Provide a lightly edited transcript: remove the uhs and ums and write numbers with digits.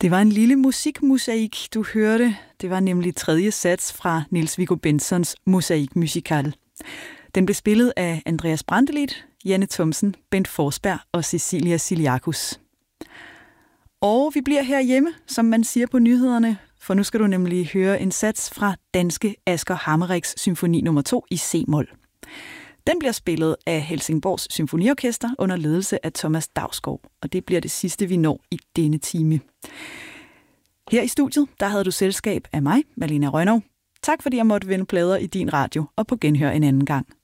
Det var en lille musikmosaik, du hørte. Det var nemlig tredje sats fra Niels Viggo Bentzons Mosaik Musical. Den blev spillet af Andreas Brantelid, Janne Thomsen, Bent Forsberg og Cecilia Siliakus. Og vi bliver herhjemme, som man siger på nyhederne, for nu skal du nemlig høre en sats fra danske Asger Hameriks symfoni nummer 2 i C-mol. Den bliver spillet af Helsingborgs Symfoniorkester under ledelse af Thomas Dausgaard, og det bliver det sidste, vi når i denne time. Her i studiet, der havde du selskab af mig, Malene Rønnow. Tak fordi jeg måtte vende plader i din radio, og på genhør en anden gang.